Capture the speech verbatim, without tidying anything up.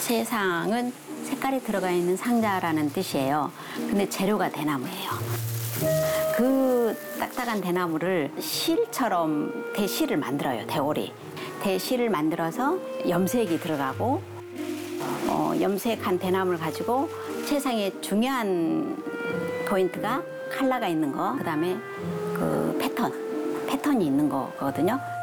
세상은 색깔이 들어가 있는 상자라는 뜻이에요. 근데 재료가 대나무예요. 그 딱딱한 대나무를 실처럼 대실을 만들어요, 대오리. 대실을 만들어서 염색이 들어가고 어, 염색한 대나무를 가지고 세상에 중요한 포인트가 컬러가 있는 거, 그다음에 그 패턴, 패턴이 있는 거거든요.